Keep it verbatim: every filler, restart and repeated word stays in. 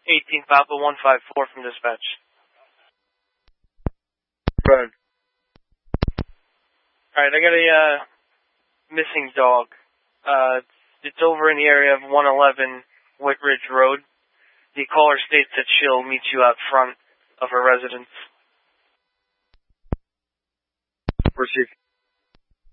eighteen Papa one five four from dispatch. Run. Alright, I got a, uh, missing dog. Uh, it's over in the area of one eleven Whitridge Road. The caller states that she'll meet you out front of her residence. Proceed.